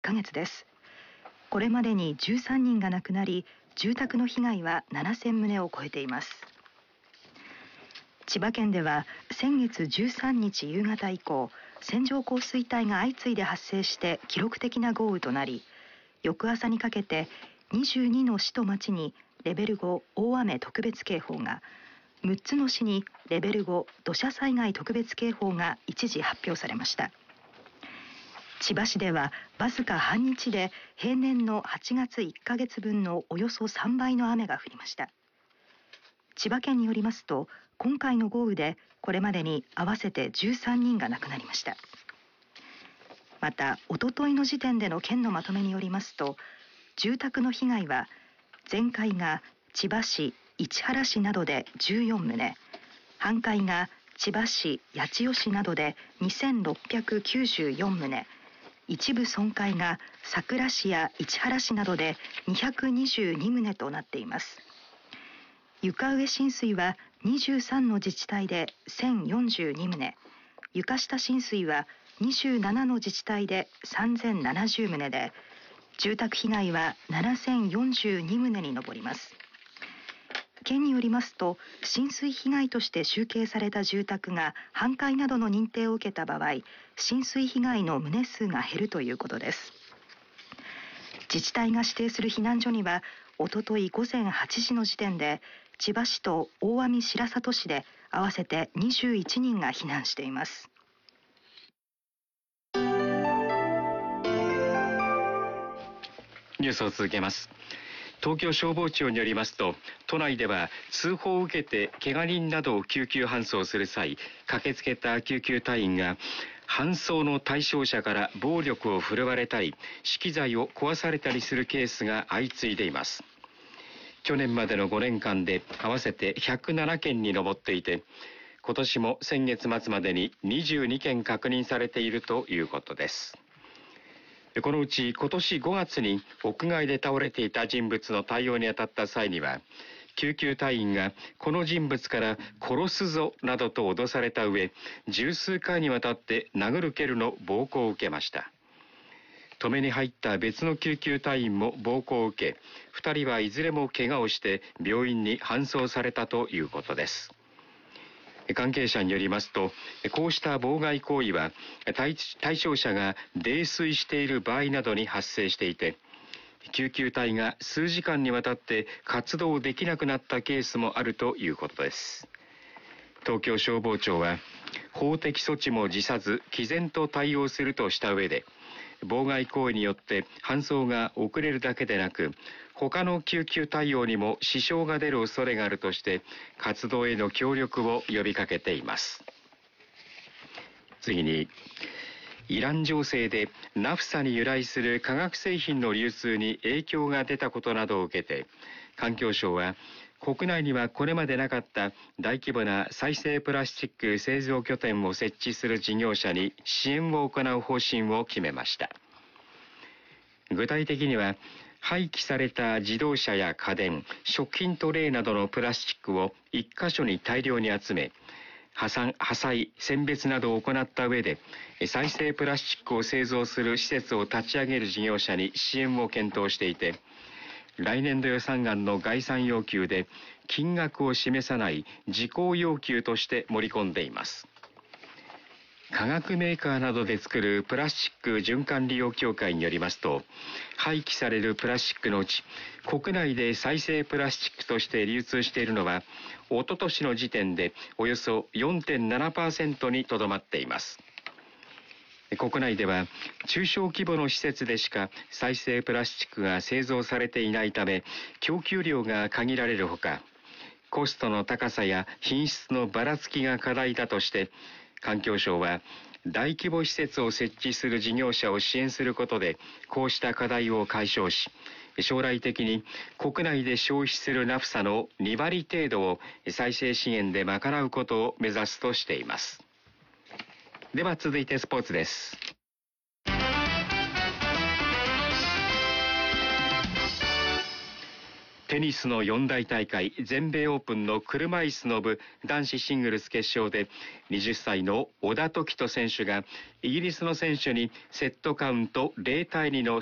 ヶ月です。これまでに13人が亡くなり、住宅の被害は7000棟を超えています。千葉県では先月13日夕方以降、線状降水帯が相次いで発生して記録的な豪雨となり、翌朝にかけて22の市と町にレベル5大雨特別警報が、6つの市にレベル5土砂災害特別警報が一時発表されました。千葉市ではわずか半日で平年の8月1ヶ月分のおよそ3倍の雨が降りました。千葉県によりますと、今回の豪雨でこれまでに合わせて13人が亡くなりました。また、おとといの時点での県のまとめによりますと、住宅の被害は全壊が千葉市市原市などで14棟、半壊が千葉市八千代市などで2694棟、一部損壊が佐倉市や市原市などで222棟となっています。床上浸水は23の自治体で1042棟、床下浸水は27の自治体で3070棟で、住宅被害は7042棟に上ります。県によりますと、浸水被害として集計された住宅が半壊などの認定を受けた場合、浸水被害の棟数が減るということです。自治体が指定する避難所には、おととい午前8時の時点で千葉市と大網白里市で合わせて21人が避難しています。 ニュースを続けます。東京消防庁によりますと、都内では通報を受けて怪我人などを救急搬送する際、駆けつけた救急隊員が搬送の対象者から暴力を振るわれたり、資機材を壊されたりするケースが相次いでいます。去年までの5年間で合わせて107件に上っていて、今年も先月末までに22件確認されているということです。このうち今年5月に屋外で倒れていた人物の対応に当たった際には、救急隊員がこの人物から殺すぞなどと脅された上、十数回にわたって殴る蹴るの暴行を受けました。止めに入った別の救急隊員も暴行を受け、2人はいずれも怪我をして病院に搬送されたということです。関係者によりますと、こうした妨害行為は対象者が泥酔している場合などに発生していて、救急隊が数時間にわたって活動できなくなったケースもあるということです。東京消防庁は、法的措置も辞さず毅然と対応するとした上で、妨害行為によって搬送が遅れるだけでなく、他の救急対応にも支障が出る恐れがあるとして、活動への協力を呼びかけています。次に、イラン情勢でナフサに由来する化学製品の流通に影響が出たことなどを受けて、環境省は国内にはこれまでなかった大規模な再生プラスチック製造拠点を設置する事業者に支援を行う方針を決めました。具体的には、廃棄された自動車や家電、食品トレイなどのプラスチックを一箇所に大量に集め、破砕、選別などを行った上で、再生プラスチックを製造する施設を立ち上げる事業者に支援を検討していて、来年度予算案の概算要求で金額を示さない事項要求として盛り込んでいます。化学メーカーなどで作るプラスチック循環利用協会によりますと、廃棄されるプラスチックのうち、国内で再生プラスチックとして流通しているのは、一昨年の時点でおよそ 4.7% にとどまっています。国内では中小規模の施設でしか再生プラスチックが製造されていないため、供給量が限られるほか、コストの高さや品質のばらつきが課題だとして、環境省は大規模施設を設置する事業者を支援することで、こうした課題を解消し、将来的に国内で消費するナフサの2割程度を再生資源で賄うことを目指すとしています。では続いてスポーツです。 テニスの四大大会全米オープンの車椅子の部男子シングルス決勝で20歳の小田凱人選手がイギリスの選手にセットカウント0対2の